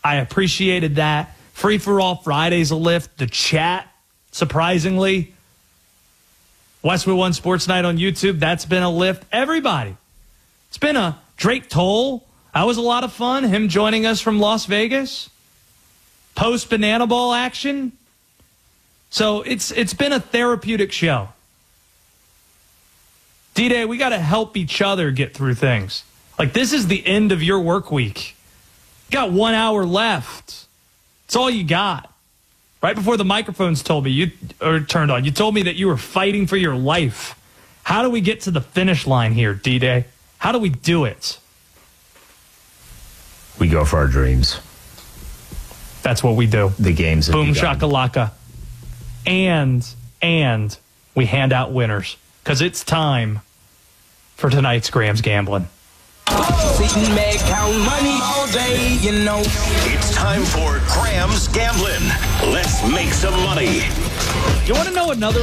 I appreciated that. Free for All Friday's a lift. The chat, surprisingly. Westwood One Sports Night on YouTube, that's been a lift. Everybody. It's been a Drake Toll. That was a lot of fun. Him joining us from Las Vegas. Post Banana Ball action. So it's been a therapeutic show. D-Day, we got to help each other get through things. Like, this is the end of your work week. You got 1 hour left. It's all you got. Right before the microphones turned on, you told me that you were fighting for your life. How do we get to the finish line here, D-Day? How do we do it? We go for our dreams. That's what we do. The games have Boom begun. shakalaka. And we hand out winners. Because it's time for tonight's Grams Gambling. Sitting back, count money all day, you know. It's time for Grams Gambling. Let's make some money. You want to know another